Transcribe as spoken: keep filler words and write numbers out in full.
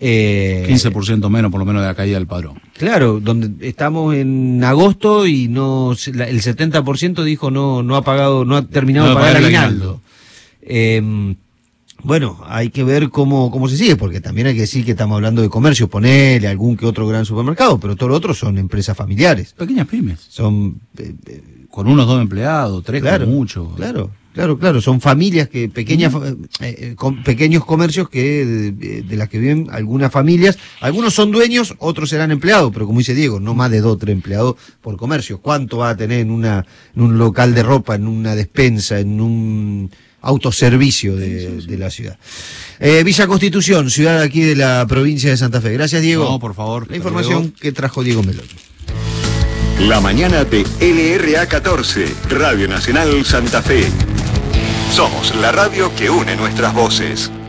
Eh, quince por ciento menos, por lo menos, de la caída del padrón. Claro, donde estamos en agosto y no el setenta por ciento dijo no no ha pagado, no ha terminado No de va a pagar el pagar el aguinaldo. Eh, bueno, hay que ver cómo, cómo se sigue, porque también hay que decir que estamos hablando de comercio, ponele algún que otro gran supermercado, pero todo lo otro son empresas familiares. Pequeñas pymes. Son eh, eh, con unos dos empleados, tres claro, como mucho. Claro, claro, claro. Son familias que, pequeñas, mm. eh, eh, con pequeños comercios que de, de las que viven algunas familias. Algunos son dueños, otros serán empleados, pero como dice Diego, no más de dos o tres empleados por comercio. ¿Cuánto va a tener en una, en un local de ropa, en una despensa, en un autoservicio de, sí, sí, sí. de la ciudad? Eh, Villa Constitución, ciudad aquí de la provincia de Santa Fe. Gracias, Diego. No, por favor. La información luego. que trajo Diego Meloni. La mañana de L R A catorce, Radio Nacional Santa Fe. Somos la radio que une nuestras voces.